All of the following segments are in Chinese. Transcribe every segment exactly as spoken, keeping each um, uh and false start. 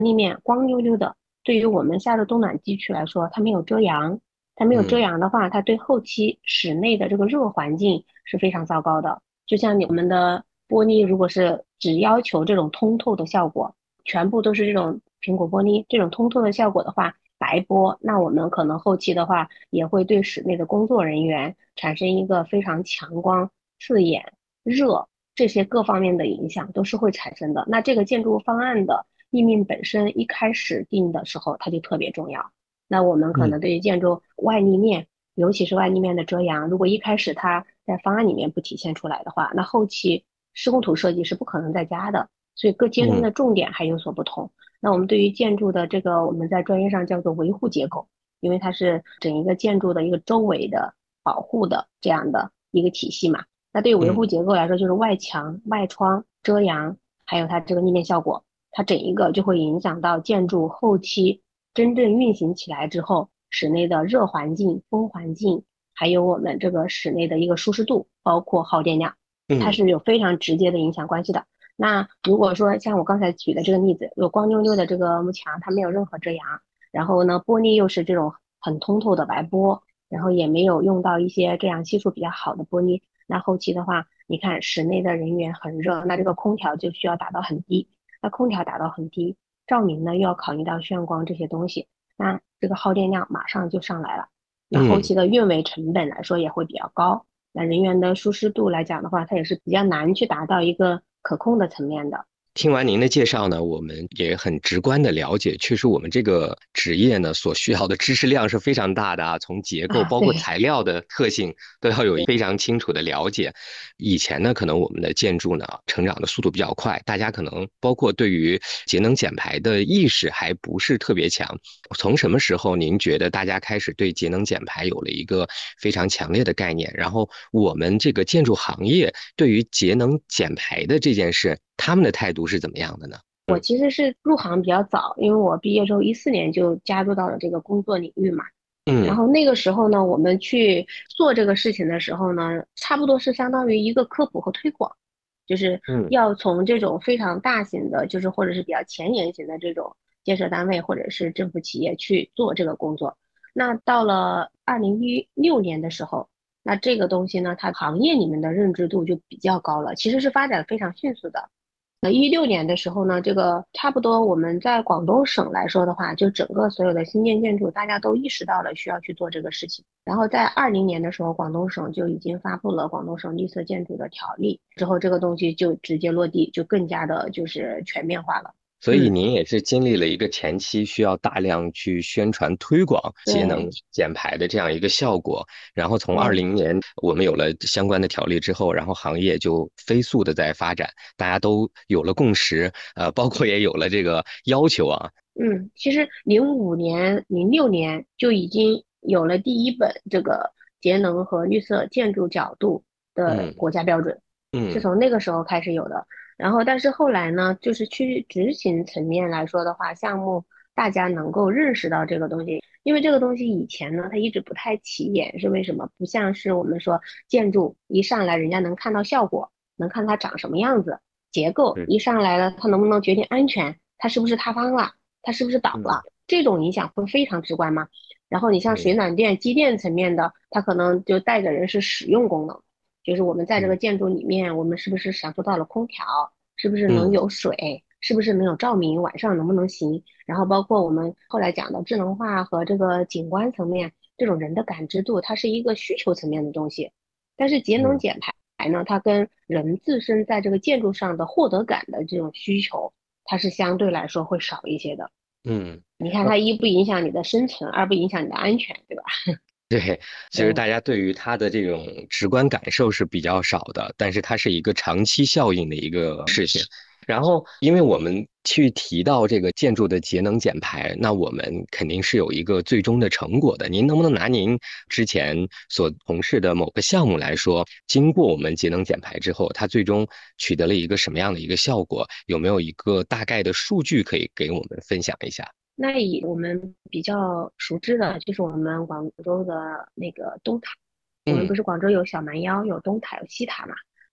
立面光溜溜的，对于我们下的冬暖地区来说，它没有遮阳，它没有遮嗯阳的话，它对后期室内的这个热环境是非常糟糕的。就像你们的玻璃，如果是只要求这种通透的效果，全部都是这种苹果玻璃这种通透的效果的话，白玻，那我们可能后期的话也会对室内的工作人员产生一个非常强光、刺眼、热这些各方面的影响都是会产生的。那这个建筑方案的立面本身一开始定的时候，它就特别重要。那我们可嗯能对于建筑外立面，尤其是外立面的遮阳，如果一开始它在方案里面不体现出来的话，那后期施工图设计是不可能再加的。所以各阶段嗯的重点还有所不同。那我们对于建筑的这个，我们在专业上叫做维护结构，因为它是整一个建筑的一个周围的保护的这样的一个体系嘛。那对于维护嗯结构来说，就是外墙、外窗、遮阳，还有它这个立面效果，它整一个就会影响到建筑后期真正运行起来之后，室内的热环境、风环境，还有我们这个室内的一个舒适度，包括耗电量，它嗯是有非常直接的影响关系的。那如果说像我刚才举的这个例子，有光溜溜的这个幕墙，它没有任何遮阳，然后呢，玻璃又是这种很通透的白玻，然后也没有用到一些遮阳系数比较好的玻璃，那后期的话，你看室内的人员很热，那这个空调就需要打到很低，那空调打到很低，照明呢又要考虑到眩光这些东西，那这个耗电量马上就上来了，那后嗯。 期的运维成本来说也会比较高。那人员的舒适度来讲的话，它也是比较难去达到一个可控的层面的。 听完您的介绍呢，我们也很直观的了解，确实我们这个职业呢所需要的知识量是非常大的啊，从结构啊， 包括对， 材料的特性都要有非常清楚的了解。以前呢，可能我们的建筑呢成长的速度比较快，大家可能包括对于节能减排的意识还不是特别强。从什么时候您觉得大家开始对节能减排有了一个非常强烈的概念？然后我们这个建筑行业对于节能减排的这件事，他们的态度是怎么样的呢？ 我其实是入行比较早，因为我毕业之后一四年就加入到了这个工作领域嘛。然嗯后那个时候呢，我们去做这个事情的时候呢，差不多是相当于一个科普和推广，就是嗯要从这种非常大型的，就是或者是比较前沿型的这种建设单位或者是政府企业去做这个工作。那到了二零一六年的时候，那这个东西呢，它行业里面的认知度就比较高了，其实是发展非常迅速的。那一六年的时候呢，这个差不多我们在广东省来说的话，就整个所有的新建建筑，大家都意识到了需要去做这个事情。然后在二零年的时候，广东省就已经发布了广东省绿色建筑的条例，之后这个东西就直接落地，就更加的就是全面化了。 所以嗯， 您也是经历了一个前期需要大量去宣传推广节能对减排的这样一个效果，然后从二对。 零年我们有了相关的条例之后，然后行业就飞速的在发展，大家都有了共识，呃，包括也有了这个要求啊。 嗯，其实零五年、零六年就已经有了第一本这个节能和绿色建筑角度的嗯国家标准，是嗯从那个时候开始有的。然后，但是后来呢，就是去执行层面来说的话，项目大家能够认识到这个东西，因为这个东西以前呢，它一直不太起眼，是为什么？不像是我们说建筑一上来人家能看到效果，能看它长什么样子，结构嗯一上来了，它能不能决定安全，它是不是塌方了。它是不是倒嗯了？这种影响会非常直观吗？然后你像水嗯暖电、机电层面的，它可能就带给人是使用功能，就是我们在这个嗯建筑里面，我们是不是享受到了空调？是不是能嗯有水？是不是能有照明？晚上能不能行？然后包括我们后来讲的智能化和这个景观层面，这种人的感知度，它是一个需求层面的东西。但是节能嗯减排呢，它跟人自身在这个建筑上的获得感的这种需求，它是相对来说会少一些的。 嗯。 你看它一不影响你的生存，二不影响你的安全，对吧？ 对，其实对大家对于它的这种直观感受是比较少的，但是它是一个长期效应的一个事情。然后，因为我们去提到这个建筑的节能减排，那我们肯定是有一个最终的成果的。您能不能拿您之前所从事的某个项目来说，经过我们节能减排之后，它最终取得了一个什么样的一个效果？有没有一个大概的数据可以给我们分享一下？ 那以我们比较熟知的，就是我们广州的那个东塔。我们不嗯是广州有小蛮腰、有东塔、有西塔嘛？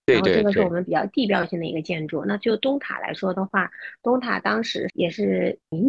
然后这个是我对对对。 们比较地标性的一个建筑。那就东塔来说的话，东塔当时也是